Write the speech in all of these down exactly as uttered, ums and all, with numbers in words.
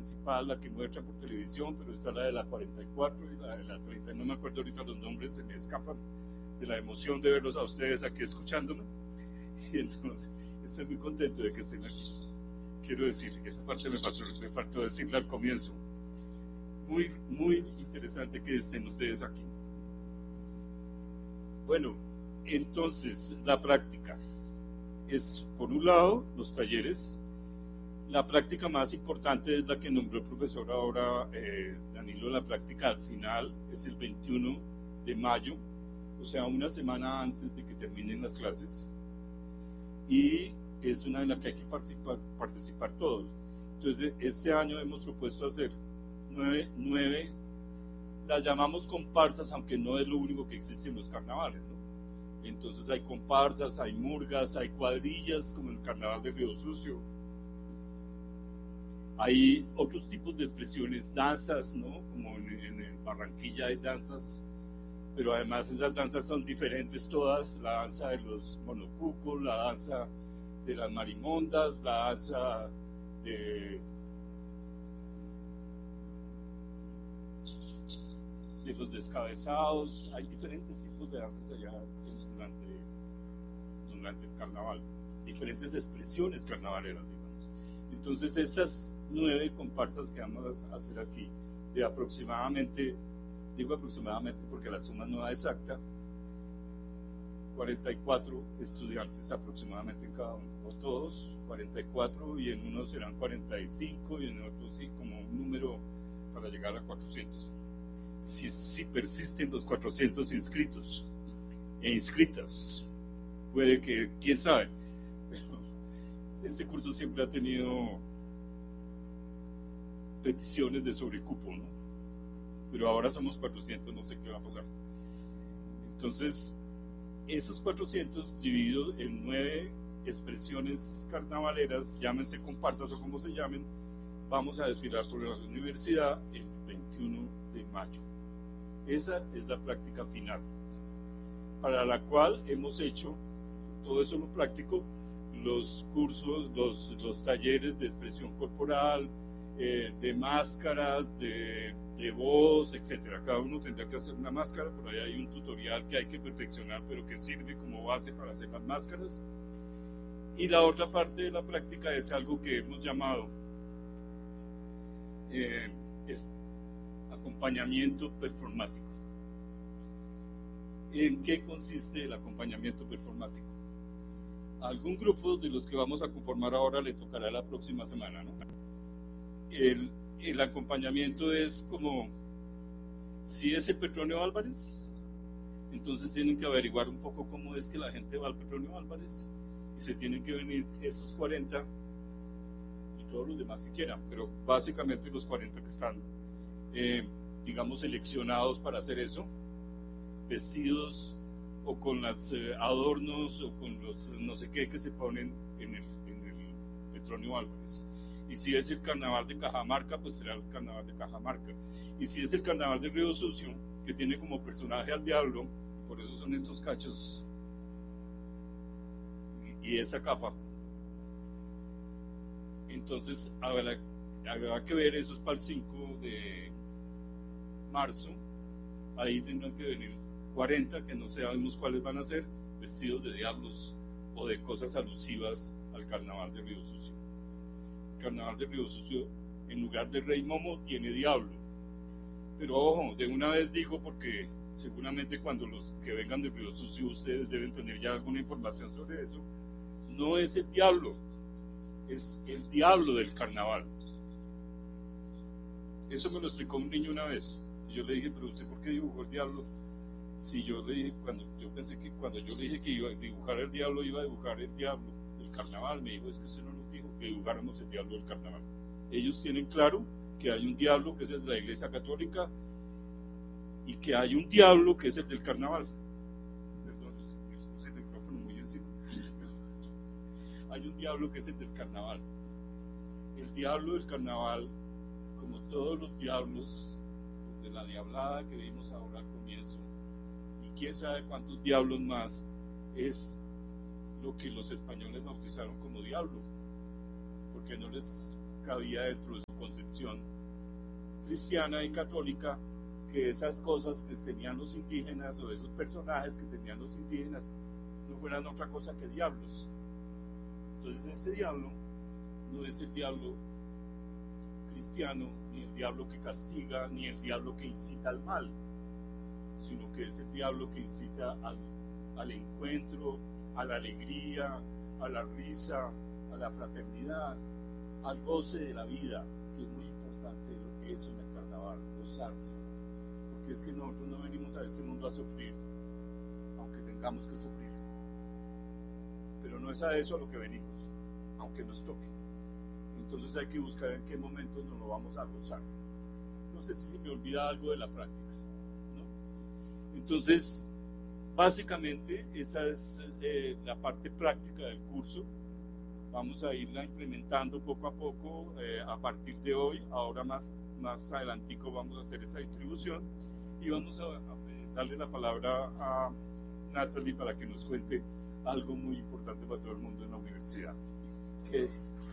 principal, la que muestra por televisión, pero está la de la cuarenta y cuatro y la de la treinta, no me acuerdo ahorita los nombres, se me escapan de la emoción de verlos a ustedes aquí escuchándome. Y entonces estoy muy contento de que estén aquí. Quiero decir, esa parte me, pasó, me faltó decirla al comienzo. Muy, muy interesante que estén ustedes aquí. Bueno, entonces la práctica es, por un lado, los talleres. La práctica más importante es la que nombró el profesor ahora, eh, Danilo. La práctica al final es el veintiuno de mayo, o sea, una semana antes de que terminen las clases, y es una en la que hay que participar, participar todos. Entonces, este año hemos propuesto hacer nueve, nueve, las llamamos comparsas, aunque no es lo único que existe en los carnavales, ¿no? Entonces hay comparsas, hay murgas, hay cuadrillas, como el carnaval de Río Sucio. Hay otros tipos de expresiones, danzas, ¿no? Como en, en, en Barranquilla hay danzas, pero además esas danzas son diferentes todas, la danza de los monocucos, la danza de las marimondas, la danza de, de los descabezados. Hay diferentes tipos de danzas allá durante, durante el carnaval, diferentes expresiones carnavaleras, digamos. Entonces estas nueve comparsas que vamos a hacer aquí, de aproximadamente, digo aproximadamente porque la suma no da exacta, cuarenta y cuatro estudiantes aproximadamente en cada uno, o todos, cuarenta y cuatro, y en unos serán cuarenta y cinco, y en otros sí, como un número para llegar a cuatrocientos. Si, si persisten los cuatrocientos inscritos e inscritas, puede que, quién sabe, pero este curso siempre ha tenido peticiones de sobrecupo, ¿no? Pero ahora somos cuatrocientos, no sé qué va a pasar. Entonces, esos cuatrocientos divididos en nueve expresiones carnavaleras, llámense comparsas o como se llamen, vamos a desfilar por la universidad el veintiuno de mayo. Esa es la práctica final, para la cual hemos hecho todo eso lo práctico, los cursos, los, los talleres de expresión corporal, eh, de máscaras, de, de voz, etcétera. Cada uno tendrá que hacer una máscara, por ahí hay un tutorial que hay que perfeccionar, pero que sirve como base para hacer las máscaras. Y la otra parte de la práctica es algo que hemos llamado eh, es acompañamiento performático. ¿En qué consiste el acompañamiento performático? A algún grupo de los que vamos a conformar ahora le tocará la próxima semana, ¿no? El, el acompañamiento es como, si es el Petronio Álvarez, entonces tienen que averiguar un poco cómo es que la gente va al Petronio Álvarez, y se tienen que venir esos cuarenta y todos los demás que quieran, pero básicamente los cuarenta que están, eh, digamos, seleccionados para hacer eso, vestidos o con los eh, adornos o con los no sé qué que se ponen en el, en el Petronio Álvarez. Y si es el carnaval de Cajamarca, pues será el carnaval de Cajamarca. Y si es el carnaval de Río Sucio, que tiene como personaje al diablo, por eso son estos cachos y, y esa capa, entonces habrá, habrá que ver, eso es para el cinco de marzo, ahí tendrán que venir cuarenta, que no sabemos cuáles van a ser, vestidos de diablos o de cosas alusivas al carnaval de Río Sucio. El carnaval de Río Sucio, en lugar de Rey Momo, tiene diablo. Pero ojo, de una vez digo, porque seguramente cuando los que vengan de Río Sucio ustedes deben tener ya alguna información sobre eso, no es el diablo, es el diablo del carnaval. Eso me lo explicó un niño una vez, y yo le dije, pero usted ¿por qué dibujó el diablo? Si yo le dije, cuando yo pensé que cuando yo le dije que iba a dibujar el diablo, iba a dibujar el diablo del carnaval, me dijo, es que usted no nos dijo que dibujáramos el diablo del carnaval. Ellos tienen claro que hay un diablo que es el de la Iglesia Católica y que hay un diablo que es el del carnaval. Perdón, puse el micrófono muy encima. Hay un diablo que es el del carnaval. El diablo del carnaval, como todos los diablos de la diablada que vimos ahora al comienzo, quién sabe cuántos diablos más, es lo que los españoles bautizaron como diablo, porque no les cabía dentro de su concepción cristiana y católica que esas cosas que tenían los indígenas o esos personajes que tenían los indígenas no fueran otra cosa que diablos. Entonces este diablo no es el diablo cristiano, ni el diablo que castiga, ni el diablo que incita al mal, sino que es el diablo que incita al, al encuentro, a la alegría, a la risa, a la fraternidad, al goce de la vida, que es muy importante eso en el carnaval, gozarse, porque es que nosotros no venimos a este mundo a sufrir, aunque tengamos que sufrir, pero no es a eso a lo que venimos, aunque nos toque. Entonces hay que buscar en qué momento nos lo vamos a gozar. No sé si se me olvida algo de la práctica, ¿no? Entonces, básicamente esa es eh, la parte práctica del curso. Vamos a irla implementando poco a poco eh, a partir de hoy. Ahora más, más adelantico vamos a hacer esa distribución y vamos a, a darle la palabra a Natalie para que nos cuente algo muy importante para todo el mundo en la universidad. Que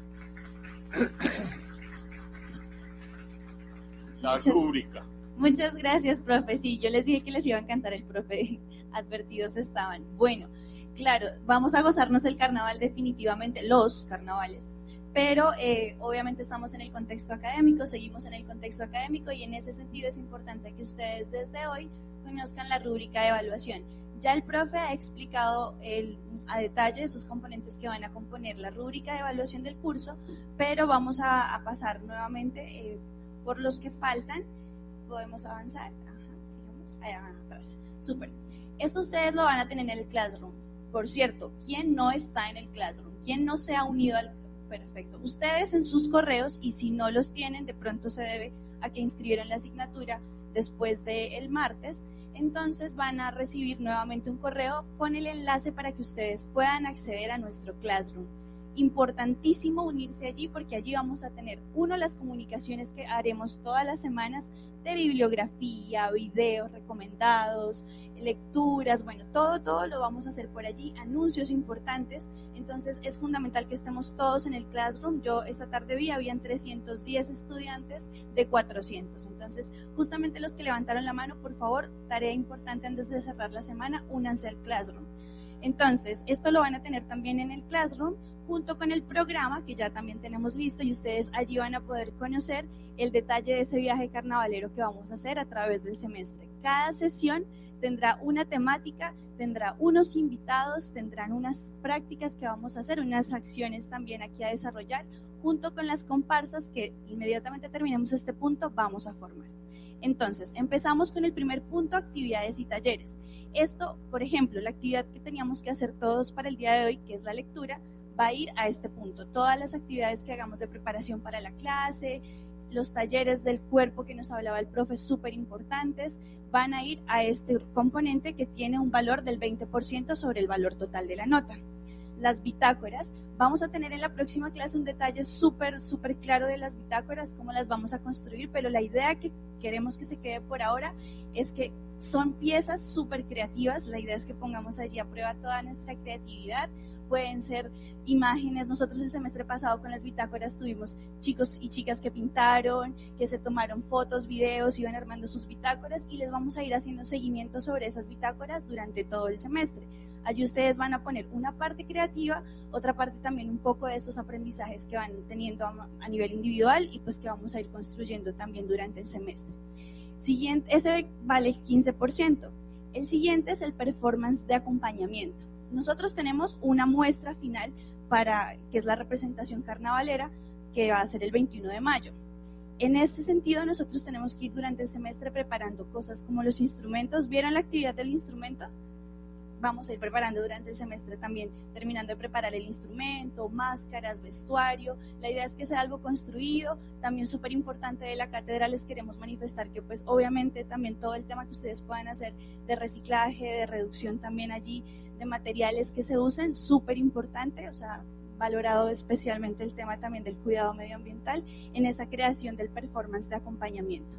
la muchas, rúbrica. Muchas gracias, profe. Sí, yo les dije que les iba a encantar el profe. Advertidos estaban. Bueno, claro, vamos a gozarnos el carnaval definitivamente, los carnavales, pero eh, obviamente estamos en el contexto académico, seguimos en el contexto académico y en ese sentido es importante que ustedes desde hoy conozcan la rúbrica de evaluación. Ya el profe ha explicado el, a detalle sus componentes que van a componer la rúbrica de evaluación del curso, pero vamos a, a pasar nuevamente eh, por los que faltan. Podemos avanzar. Ajá, sigamos. Allá atrás. Súper. Esto ustedes lo van a tener en el Classroom. Por cierto, ¿quién no está en el Classroom? ¿Quién no se ha unido al? Perfecto. Ustedes en sus correos, y si no los tienen, de pronto se debe a que inscribieron la asignatura después del martes, entonces van a recibir nuevamente un correo con el enlace para que ustedes puedan acceder a nuestro Classroom. Importantísimo unirse allí porque allí vamos a tener, uno, las comunicaciones que haremos todas las semanas de bibliografía, videos recomendados, lecturas, bueno, todo, todo lo vamos a hacer por allí, anuncios importantes, entonces es fundamental que estemos todos en el Classroom. Yo esta tarde vi, habían trescientos diez estudiantes de cuatrocientos, entonces justamente los que levantaron la mano, por favor, tarea importante antes de cerrar la semana, únanse al Classroom. Entonces, esto lo van a tener también en el Classroom, junto con el programa que ya también tenemos listo y ustedes allí van a poder conocer el detalle de ese viaje carnavalero que vamos a hacer a través del semestre. Cada sesión tendrá una temática, tendrá unos invitados, tendrán unas prácticas que vamos a hacer, unas acciones también aquí a desarrollar, junto con las comparsas que inmediatamente terminemos este punto vamos a formar. Entonces, empezamos con el primer punto, actividades y talleres. Esto, por ejemplo, la actividad que teníamos que hacer todos para el día de hoy, que es la lectura, va a ir a este punto. Todas las actividades que hagamos de preparación para la clase, los talleres del cuerpo que nos hablaba el profe, súper importantes, van a ir a este componente que tiene un valor del veinte por ciento sobre el valor total de la nota. Las bitácoras, vamos a tener en la próxima clase un detalle súper, súper claro de las bitácoras, cómo las vamos a construir, pero la idea que queremos que se quede por ahora es que son piezas súper creativas, la idea es que pongamos allí a prueba toda nuestra creatividad, pueden ser imágenes. Nosotros el semestre pasado con las bitácoras tuvimos chicos y chicas que pintaron, que se tomaron fotos, videos, iban armando sus bitácoras y les vamos a ir haciendo seguimiento sobre esas bitácoras durante todo el semestre. Allí ustedes van a poner una parte creativa, otra parte también un poco de estos aprendizajes que van teniendo a, a nivel individual y pues que vamos a ir construyendo también durante el semestre. Siguiente, ese vale quince por ciento. El siguiente es el performance de acompañamiento. Nosotros tenemos una muestra final para que es la representación carnavalera que va a ser el veintiuno de mayo. En este sentido, nosotros tenemos que ir durante el semestre preparando cosas como los instrumentos. ¿Vieron la actividad del instrumento? Vamos a ir preparando durante el semestre también, terminando de preparar el instrumento, máscaras, vestuario. La idea es que sea algo construido. También súper importante de la cátedra les queremos manifestar que pues obviamente también todo el tema que ustedes puedan hacer de reciclaje, de reducción también allí, de materiales que se usen, súper importante, o sea, valorado especialmente el tema también del cuidado medioambiental en esa creación del performance de acompañamiento.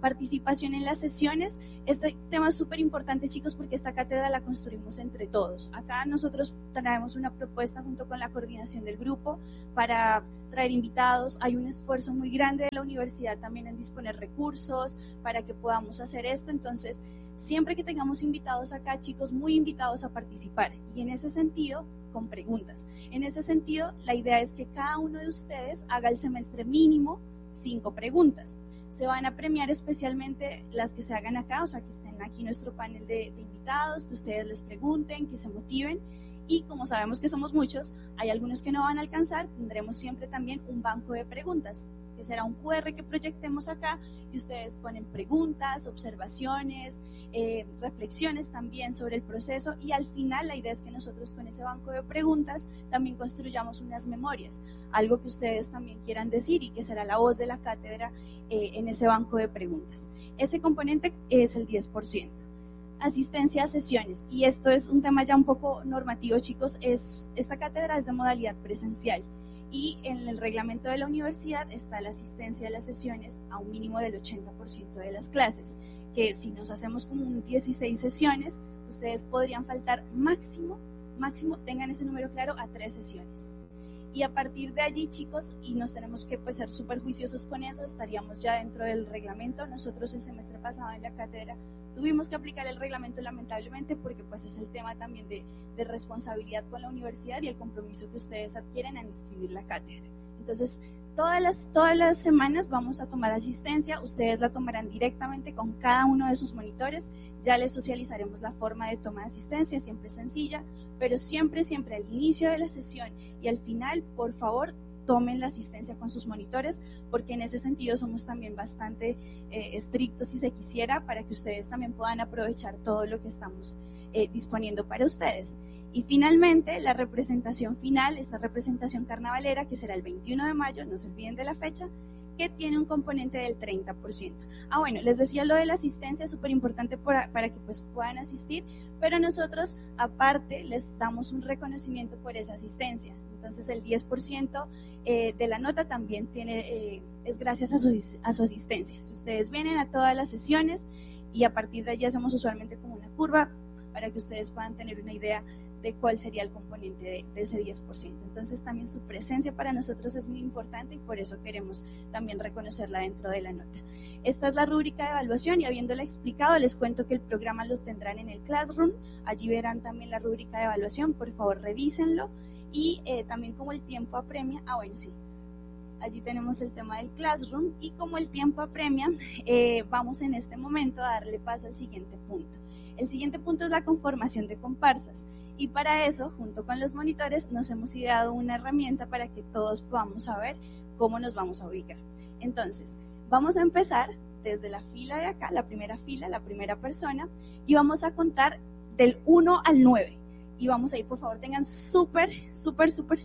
Participación en las sesiones. Este tema es súper importante, chicos, porque esta cátedra la construimos entre todos. Acá nosotros traemos una propuesta junto con la coordinación del grupo para traer invitados. Hay un esfuerzo muy grande de la universidad también en disponer recursos para que podamos hacer esto. Entonces, siempre que tengamos invitados acá, chicos, muy invitados a participar. Y en ese sentido, con preguntas. En ese sentido, la idea es que cada uno de ustedes haga el semestre mínimo cinco preguntas. Se van a premiar especialmente las que se hagan acá, o sea, que estén aquí en nuestro panel de, de invitados, que ustedes les pregunten, que se motiven. Y como sabemos que somos muchos, hay algunos que no van a alcanzar, tendremos siempre también un banco de preguntas, que será un cu erre que proyectemos acá y ustedes ponen preguntas, observaciones, eh, reflexiones también sobre el proceso, y al final la idea es que nosotros con ese banco de preguntas también construyamos unas memorias, algo que ustedes también quieran decir y que será la voz de la cátedra eh, en ese banco de preguntas. Ese componente es el diez por ciento. Asistencia a sesiones, y esto es un tema ya un poco normativo, chicos. Es, esta cátedra es de modalidad presencial y en el reglamento de la universidad está la asistencia a las sesiones a un mínimo del ochenta por ciento de las clases, que si nos hacemos como un dieciséis sesiones, ustedes podrían faltar máximo, máximo, tengan ese número claro, a tres sesiones. Y a partir de allí, chicos, y nos tenemos que pues, ser súper juiciosos con eso, estaríamos ya dentro del reglamento. Nosotros el semestre pasado en la cátedra tuvimos que aplicar el reglamento lamentablemente porque pues es el tema también de, de responsabilidad con la universidad y el compromiso que ustedes adquieren al inscribir la cátedra. Entonces, todas las, todas las semanas vamos a tomar asistencia, ustedes la tomarán directamente con cada uno de sus monitores, ya les socializaremos la forma de toma de asistencia, siempre sencilla, pero siempre, siempre al inicio de la sesión y al final, por favor, tomen la asistencia con sus monitores, porque en ese sentido somos también bastante eh, estrictos, si se quisiera, para que ustedes también puedan aprovechar todo lo que estamos eh, disponiendo para ustedes. Y finalmente, la representación final, esta representación carnavalera, que será el veintiuno de mayo, no se olviden de la fecha, que tiene un componente del treinta por ciento. Ah, bueno, les decía lo de la asistencia, súper importante para, para que pues puedan asistir, pero nosotros aparte les damos un reconocimiento por esa asistencia. Entonces el diez por ciento eh, de la nota también tiene, eh, es gracias a su, a su asistencia. Si ustedes vienen a todas las sesiones y a partir de allí hacemos usualmente como una curva para que ustedes puedan tener una idea de cuál sería el componente de, de ese diez por ciento. Entonces también su presencia para nosotros es muy importante y por eso queremos también reconocerla dentro de la nota. Esta es la rúbrica de evaluación y habiéndola explicado les cuento que el programa lo tendrán en el Classroom, allí verán también la rúbrica de evaluación, por favor revísenlo y eh, también como el tiempo apremia, ah bueno sí, allí tenemos el tema del Classroom y como el tiempo apremia eh, vamos en este momento a darle paso al siguiente punto. El siguiente punto es la conformación de comparsas y para eso, junto con los monitores, nos hemos ideado una herramienta para que todos podamos saber cómo nos vamos a ubicar. Entonces, vamos a empezar desde la fila de acá, la primera fila, la primera persona, y vamos a contar del uno al nueve. Y vamos a ir, por favor, tengan súper, súper, súper...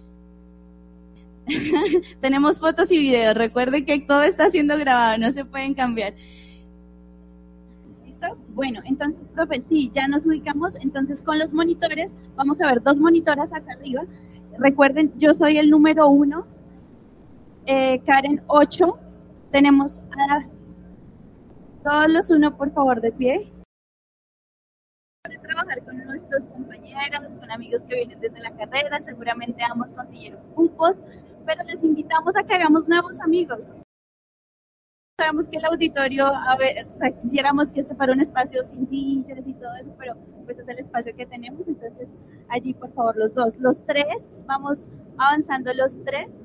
Tenemos fotos y videos, recuerden que todo está siendo grabado, no se pueden cambiar. Bueno, entonces, profe, sí, ya nos ubicamos, entonces con los monitores, vamos a ver dos monitoras acá arriba, recuerden, yo soy el número uno, eh, Karen ocho, tenemos a todos los uno, por favor, de pie. Para trabajar con nuestros compañeros, con amigos que vienen desde la carrera, seguramente ambos consiguieron cupos, pero les invitamos a que hagamos nuevos amigos. Sabemos que el auditorio, a ver, o sea, quisiéramos que este fuera un espacio sin sillas y todo eso, pero pues es el espacio que tenemos, entonces allí por favor los dos, los tres, vamos avanzando los tres,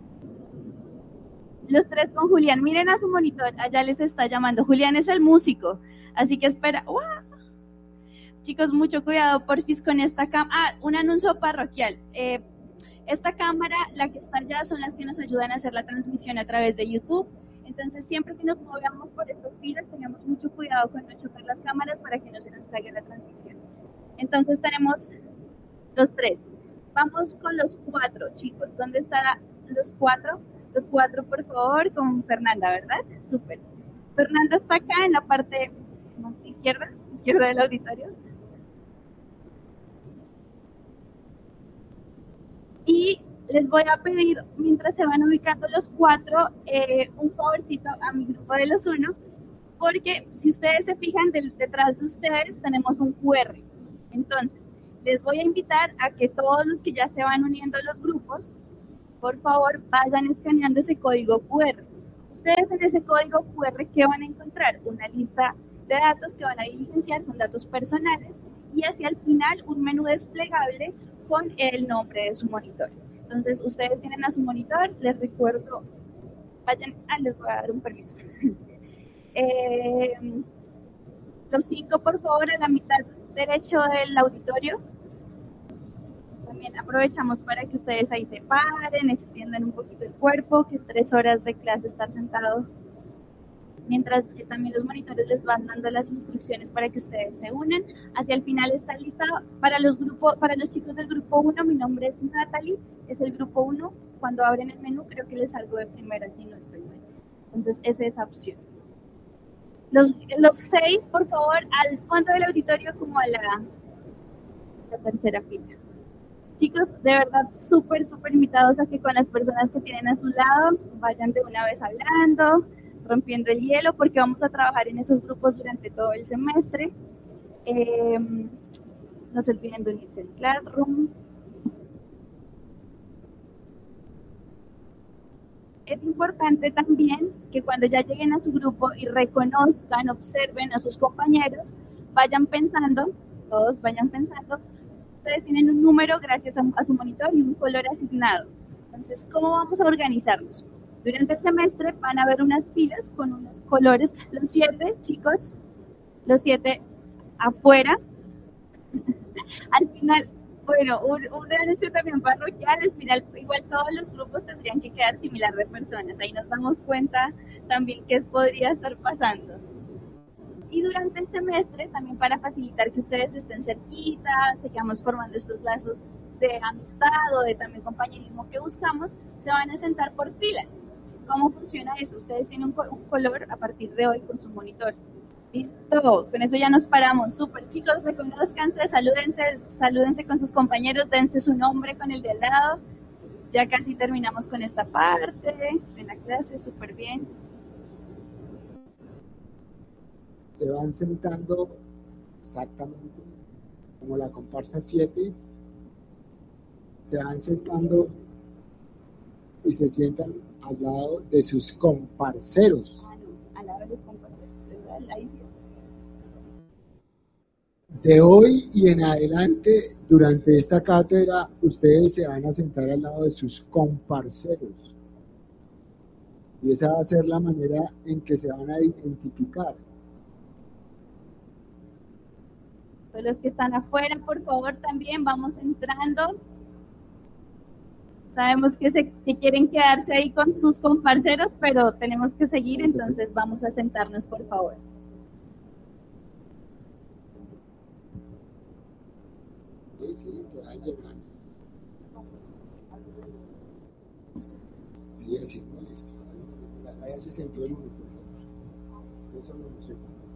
los tres con Julián, miren a su monitor, allá les está llamando, Julián es el músico, así que espera, ¡wow! Chicos, mucho cuidado porfis con esta cámara, ah, un anuncio parroquial, eh, esta cámara, la que está allá, son las que nos ayudan a hacer la transmisión a través de YouTube. Entonces, siempre que nos movamos por estas filas, tengamos mucho cuidado con no chocar las cámaras para que no se nos caiga la transmisión. Entonces, tenemos los tres. Vamos con los cuatro, chicos. ¿Dónde están los cuatro? Los cuatro, por favor, con Fernanda, ¿verdad? Súper. Fernanda está acá en la parte izquierda, izquierda del auditorio. Y les voy a pedir, mientras se van ubicando los cuatro, eh, un favorcito a mi grupo de los uno, porque si ustedes se fijan del, detrás de ustedes tenemos un cu erre. Entonces, les voy a invitar a que todos los que ya se van uniendo a los grupos, por favor, vayan escaneando ese código cu erre. Ustedes en ese código cu erre, ¿qué van a encontrar? Una lista de datos que van a diligenciar, son datos personales, y hacia el final un menú desplegable con el nombre de su monitor. Entonces, ustedes tienen a su monitor, les recuerdo, vayan, ah, les voy a dar un permiso. eh, los cinco, por favor, a la mitad derecho del auditorio. También aprovechamos para que ustedes ahí se paren, extiendan un poquito el cuerpo, que es tres horas de clase estar sentado. Mientras eh, también los monitores les van dando las instrucciones para que ustedes se unan. Hacia el final está listado para los grupos, para los chicos del grupo uno, mi nombre es Natalie, es el grupo uno. Cuando abren el menú creo que les salgo de primera si no estoy mal. Entonces esa es esa opción. Los, los seis, por favor, al fondo del auditorio como a la, la tercera fila. Chicos, de verdad, súper, súper invitados a que con las personas que tienen a su lado vayan de una vez hablando, rompiendo el hielo, porque vamos a trabajar en esos grupos durante todo el semestre. Eh, no se olviden de unirse al Classroom. Es importante también que cuando ya lleguen a su grupo y reconozcan, observen a sus compañeros, vayan pensando, todos vayan pensando, ustedes tienen un número gracias a, a su monitor y un color asignado. Entonces, ¿cómo vamos a organizarnos? Durante el semestre van a haber unas filas con unos colores, los siete, chicos, los siete afuera. Al final, bueno, un, un anuncio también parroquial, al final igual todos los grupos tendrían que quedar similar de personas. Ahí nos damos cuenta también qué podría estar pasando. Y durante el semestre, también para facilitar que ustedes estén cerquita, sigamos formando estos lazos de amistad o de también compañerismo que buscamos, se van a sentar por filas. ¿Cómo funciona eso? Ustedes tienen un, un color a partir de hoy con su monitor. Listo, con eso ya nos paramos. Súper, chicos, reconozcanse, salúdense, salúdense con sus compañeros, dense su nombre con el de al lado. Ya casi terminamos con esta parte de la clase, súper bien. Se van sentando exactamente como la comparsa siete, se van sentando y se sientan al lado de sus comparceros. Ah, no, al lado de los comparceros, ahí. De hoy y en adelante, durante esta cátedra, ustedes se van a sentar al lado de sus comparceros. Y esa va a ser la manera en que se van a identificar. Los que están afuera, por favor, también vamos entrando. Sabemos que, se, que quieren quedarse ahí con sus comparceros, pero tenemos que seguir, entonces vamos a sentarnos, por favor. Sí, sí, que van llegando. Sí, así no es. Allá se sentó el uno, por favor. Eso no lo sé.